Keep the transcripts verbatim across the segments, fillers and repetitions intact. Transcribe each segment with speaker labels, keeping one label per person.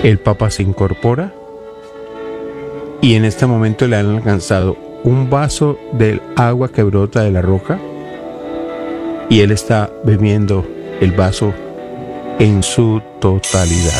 Speaker 1: El Papa se incorpora y en este momento le han alcanzado un vaso del agua que brota de la roca y él está bebiendo el vaso en su totalidad.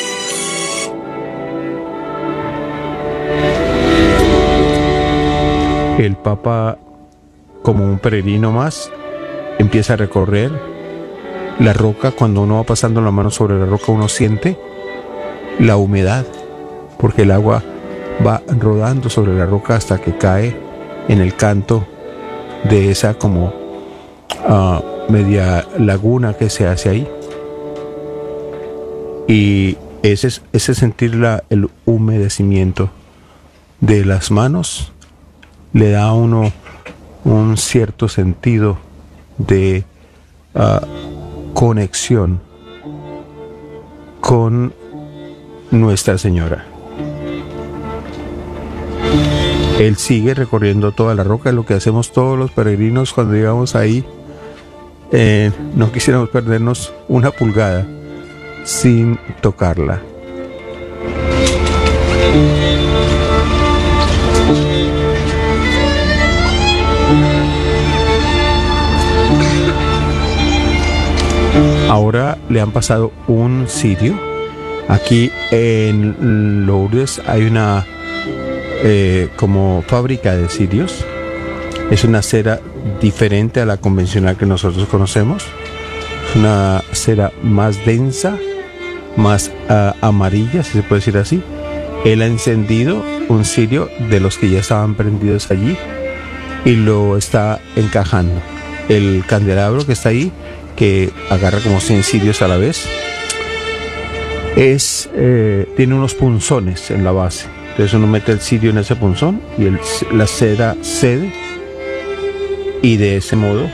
Speaker 1: El Papa, como un peregrino más, empieza a recorrer la roca. Cuando uno va pasando la mano sobre la roca, uno siente la humedad, porque el agua va rodando sobre la roca hasta que cae en el canto de esa como uh, media laguna que se hace ahí. Y ese, ese sentir la, el humedecimiento de las manos le da a uno un cierto sentido de uh, conexión con Nuestra Señora. Él sigue recorriendo toda la roca, lo que hacemos todos los peregrinos cuando llegamos ahí. Eh, no quisiéramos perdernos una pulgada sin tocarla. Ahora le han pasado un cirio. Aquí en Lourdes hay una eh, como fábrica de cirios. Es una cera diferente a la convencional que nosotros conocemos. Es una cera más densa, más uh, amarilla, si se puede decir así. Él ha encendido un cirio de los que ya estaban prendidos allí y lo está encajando. El candelabro que está ahí, que agarra como cien cirios a la vez, es, eh, tiene unos punzones en la base. Entonces uno mete el cirio en ese punzón y el, la cera cede, y de ese modo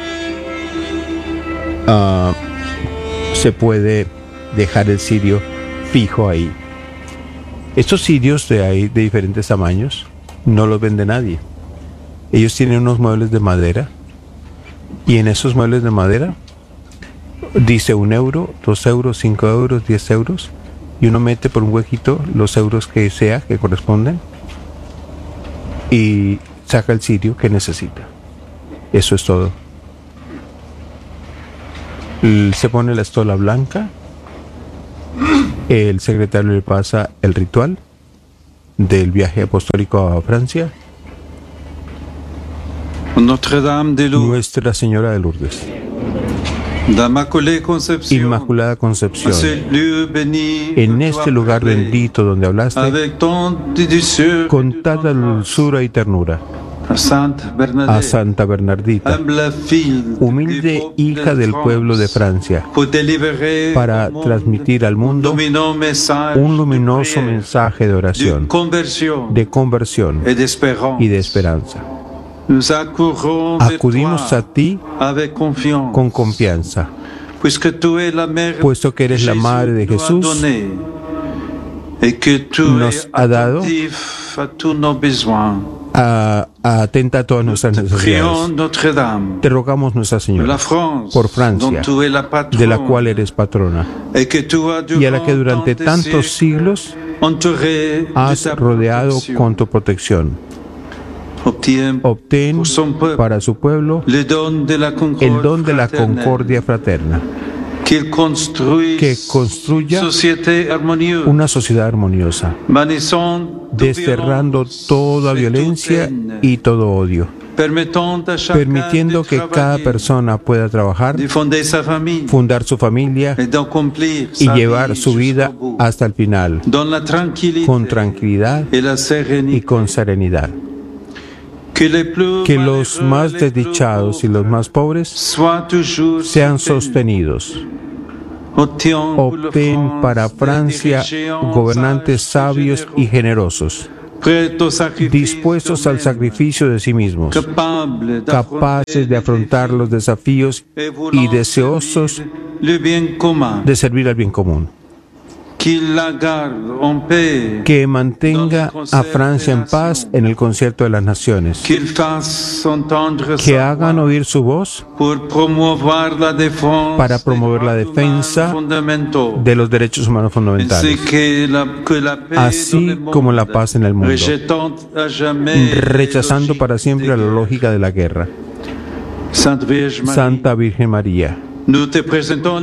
Speaker 1: uh, se puede dejar el cirio fijo ahí. Estos cirios de ahí, de diferentes tamaños, no los vende nadie. Ellos tienen unos muebles de madera, y en esos muebles de madera dice un euro, dos euros, cinco euros, diez euros, y uno mete por un huequito los euros que sea, que corresponden, y saca el cirio que necesita. Eso es todo. Se pone la estola blanca, el secretario le pasa el ritual del viaje apostólico a Francia.
Speaker 2: Notre Dame de Lourdes.
Speaker 1: Nuestra Señora de Lourdes. Inmaculada Concepción, en este lugar bendito donde hablaste con tanta dulzura y ternura a Santa Bernardita, humilde hija del pueblo de Francia, para transmitir al mundo un luminoso mensaje de oración, de conversión y de esperanza. Acudimos a ti con confianza, puesto que eres la Madre de Jesús, nos ha dado a, a atenta a todas nuestras necesidades. Te rogamos, Nuestra Señora, por Francia, de la cual eres patrona, y a la que durante tantos siglos has rodeado con tu protección. Obtén para su pueblo el don de la concordia fraterna, que construya una sociedad armoniosa, desterrando toda violencia y todo odio, permitiendo que cada persona pueda trabajar, fundar su familia y llevar su vida hasta el final, con tranquilidad y con serenidad. Que los más desdichados y los más pobres sean sostenidos. Obtén para Francia gobernantes sabios y generosos, dispuestos al sacrificio de sí mismos, capaces de afrontar los desafíos y deseosos de servir al bien común. que mantenga a Francia en paz en el concierto de las naciones, que hagan oír su voz para promover la defensa de los derechos humanos fundamentales, así como la paz en el mundo, rechazando para siempre la lógica de la guerra. Santa Virgen María, te presentamos.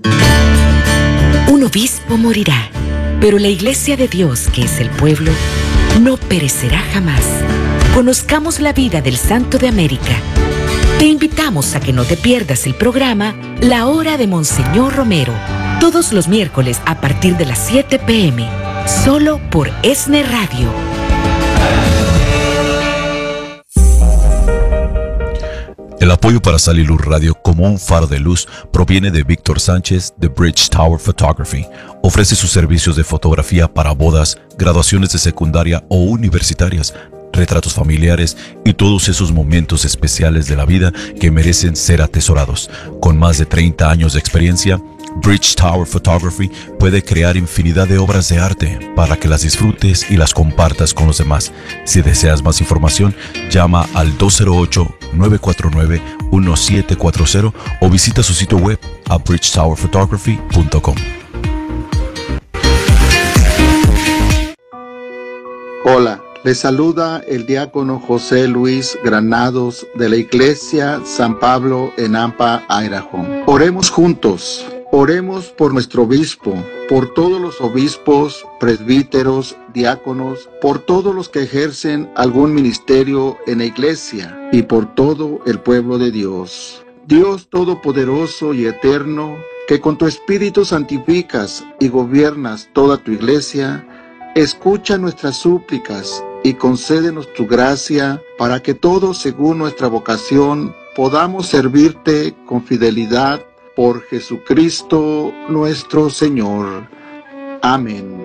Speaker 3: Un obispo morirá, pero la Iglesia de Dios, que es el pueblo, no perecerá jamás. Conozcamos la vida del Santo de América. Te invitamos a que no te pierdas el programa La Hora de Monseñor Romero, todos los miércoles a partir de las siete pe eme, solo por ESNE Radio.
Speaker 4: El apoyo para Sal y Luz Radio como un faro de luz proviene de Víctor Sánchez de Bridge Tower Photography. Ofrece sus servicios de fotografía para bodas, graduaciones de secundaria o universitarias, retratos familiares y todos esos momentos especiales de la vida que merecen ser atesorados. Con más de treinta años de experiencia, Bridge Tower Photography puede crear infinidad de obras de arte para que las disfrutes y las compartas con los demás. Si deseas más información, llama al dos cero ocho, nueve cuatro nueve, uno siete cuatro cero o visita su sitio web a bridge tower photography punto com.
Speaker 5: Hola, les saluda el diácono José Luis Granados de la Iglesia San Pablo en Nampa, Idaho. Oremos juntos. Oremos por nuestro obispo, por todos los obispos, presbíteros, diáconos, por todos los que ejercen algún ministerio en la iglesia y por todo el pueblo de Dios. Dios Todopoderoso y Eterno, que con tu Espíritu santificas y gobiernas toda tu iglesia, escucha nuestras súplicas y concédenos tu gracia para que todos, según nuestra vocación, podamos servirte con fidelidad por Jesucristo nuestro Señor. Amén.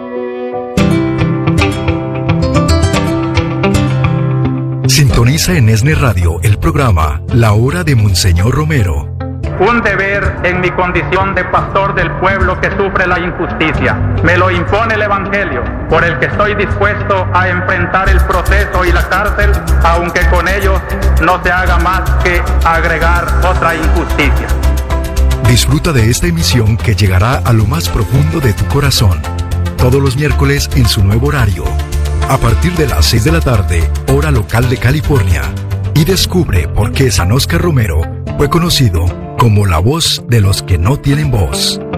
Speaker 6: Sintoniza en ESNE Radio el programa La Hora de Monseñor Romero.
Speaker 7: Un deber en mi condición de pastor del pueblo que sufre la injusticia. Me lo impone el Evangelio, por el que estoy dispuesto a enfrentar el proceso y la cárcel, aunque con ello no se haga más que agregar otra injusticia.
Speaker 6: Disfruta de esta emisión que llegará a lo más profundo de tu corazón, todos los miércoles en su nuevo horario, a partir de las seis de la tarde, hora local de California, y descubre por qué San Óscar Romero fue conocido como la voz de los que no tienen voz.